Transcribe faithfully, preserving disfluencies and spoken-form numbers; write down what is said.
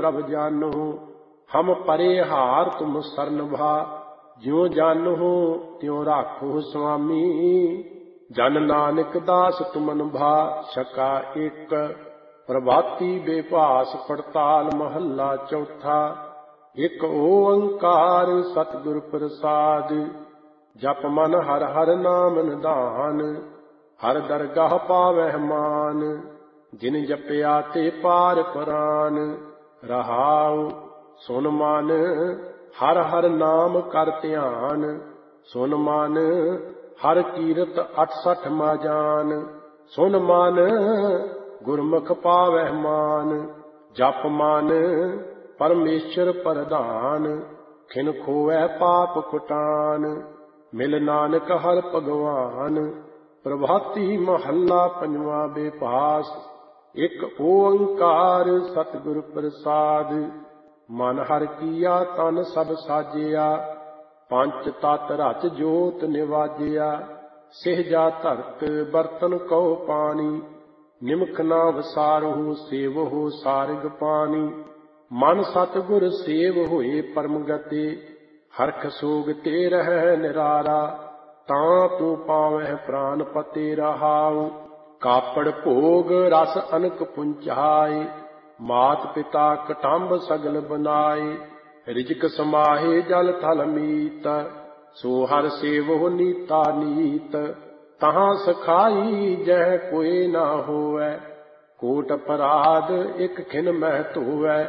प्रभ जानो, हम परे हार तुम सरन भा, ज्यों जानो त्यों राखो स्वामी। जन नानक दास तुमन भा, छका एक प्रभाती बेपास पड़ताल महला चौथा। एक ओंकार सतगुर प्रसाद, जप मन हर हर नाम निधान, हर दरगाह पावह मान, जिन जपया ते पार परान। रहाउ सुन मन हर हर नाम कर ध्यान, सुन मन हर कीरत अठसठ मा जान। सुन मन गुरमुख पावह मान, जप मन परमेश्वर प्रधान। खिन खोवै पाप कुटान, मिल नानक हर भगवान। प्रभाती महला पंजवा बेपास, एक ओंकार सतगुर प्रसाद। मन हर कीया तन सब साजिया, पंच तत रच जोत निवाजिया। सिहजा धरत बर्तन कौ पानी, निमख ना वसारहु सेवहु सारग पानी। मन सतगुर सेव होए परम गति, हरख सोग ते रहै निरारा। तां तू पावह प्राण पते रहाउ, कापड़ भोग रस अनक पुंचाए। मात पिता कटंब सगल बनाए, रिजक समाहे जल थल मीत। सो हर सेवो नीता नीत, तहां सखाई जह कोई ना होवै। कोट अपराध एक खिन मह धोवै,